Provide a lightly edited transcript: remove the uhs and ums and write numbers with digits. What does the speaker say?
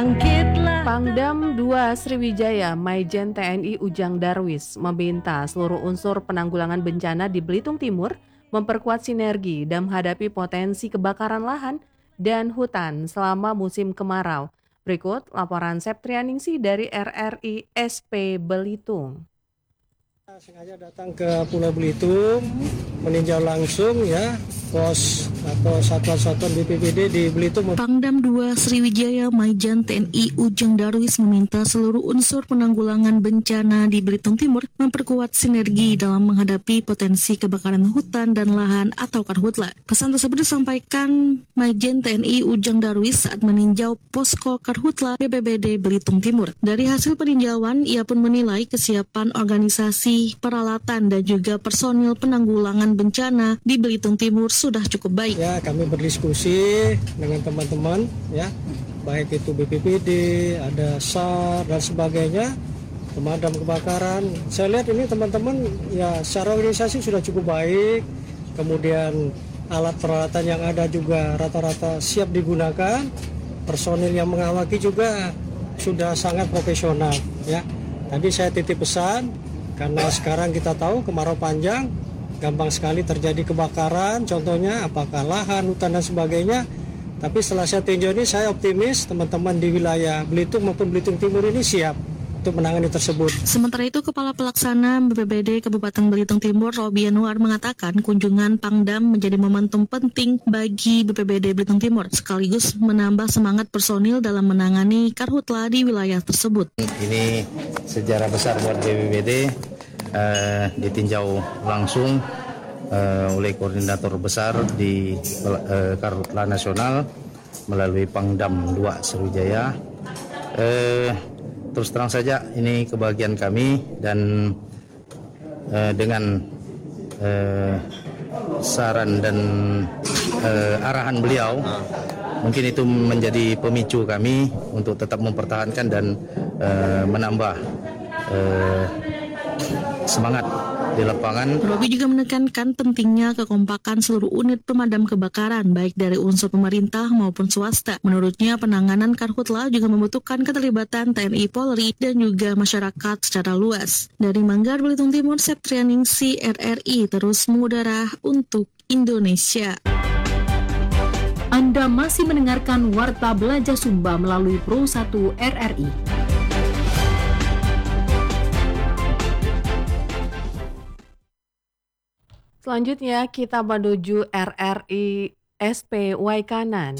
Pangdam 2 Sriwijaya, Maijen TNI Ujang Darwis meminta seluruh unsur penanggulangan bencana di Belitung Timur memperkuat sinergi dan menghadapi potensi kebakaran lahan dan hutan selama musim kemarau. Berikut laporan Septrianingsih dari RRI SP Belitung. Sengaja datang ke Pulau Belitung, meninjau langsung ya pos atau satuan-satuan BPBD di Belitung. Pangdam 2 Sriwijaya Maijen TNI Ujang Darwis meminta seluruh unsur penanggulangan bencana di Belitung Timur memperkuat sinergi dalam menghadapi potensi kebakaran hutan dan lahan atau karhutla. Pesan tersebut disampaikan Maijen TNI Ujang Darwis saat meninjau posko karhutla BPBD Belitung Timur. Dari hasil peninjauan, ia pun menilai kesiapan organisasi, peralatan dan juga personil penanggulangan bencana di Belitung Timur sudah cukup baik. Ya, kami berdiskusi dengan teman-teman ya, baik itu BPBD, ada SAR dan sebagainya, pemadam kebakaran. Saya lihat ini teman-teman ya secara organisasi sudah cukup baik. Kemudian alat peralatan yang ada juga rata-rata siap digunakan. Personil yang mengawaki juga sudah sangat profesional ya. Tadi saya titip pesan karena sekarang kita tahu kemarau panjang, gampang sekali terjadi kebakaran, contohnya apakah lahan, hutan dan sebagainya. Tapi setelah saya tinjau ini, saya optimis teman-teman di wilayah Belitung maupun Belitung Timur ini siap untuk menangani tersebut. Sementara itu, Kepala Pelaksana BPBD Kabupaten Belitung Timur, Robi Anwar, mengatakan kunjungan Pangdam menjadi momentum penting bagi BPBD Belitung Timur, sekaligus menambah semangat personil dalam menangani karhutla di wilayah tersebut. Ini sejarah besar buat BPBD, ditinjau langsung oleh koordinator besar di Karhutla Nasional melalui Pangdam 2 Sriwijaya. Terus terang saja ini kebahagiaan kami dan dengan saran dan arahan beliau mungkin itu menjadi pemicu kami untuk tetap mempertahankan dan menambah semangat di lapangan. Robi juga menekankan pentingnya kekompakan seluruh unit pemadam kebakaran, baik dari unsur pemerintah maupun swasta. Menurutnya, penanganan karhutla juga membutuhkan keterlibatan TNI Polri dan juga masyarakat secara luas. Dari Manggar, Belitung Timur, Septrianingsih, RRI terus mengudara untuk Indonesia. Anda masih mendengarkan Warta Belajar Sumba melalui Pro 1 RRI. Selanjutnya kita menuju RRI SP Waikanan.